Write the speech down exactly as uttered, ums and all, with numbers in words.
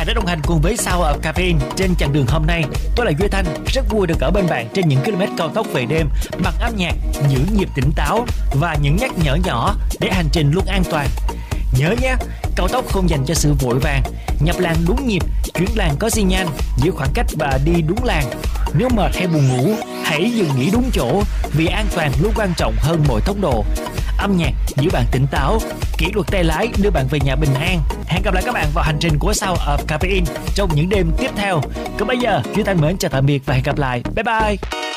bạn đã đồng hành cùng với Sound of Caffeine trên chặng đường hôm nay. Tôi là Duy Thanh, rất vui được ở bên bạn trên những km cao tốc về đêm bằng âm nhạc, giữ nhịp tỉnh táo và những nhắc nhở nhỏ để hành trình luôn an toàn. Nhớ nhé, cao tốc không dành cho sự vội vàng, nhập làn đúng nhịp, chuyển làn có xi nhan, giữ khoảng cách và đi đúng làn. Nếu mệt hay buồn ngủ, hãy dừng nghỉ đúng chỗ vì an toàn luôn quan trọng hơn mọi tốc độ. Âm nhạc giữ bạn tỉnh táo, kỷ luật tay lái đưa bạn về nhà bình an. Hẹn gặp lại các bạn vào hành trình của Sound of Caffeine trong những đêm tiếp theo. Còn bây giờ, Duy Thanh mến chào tạm biệt và hẹn gặp lại. Bye bye.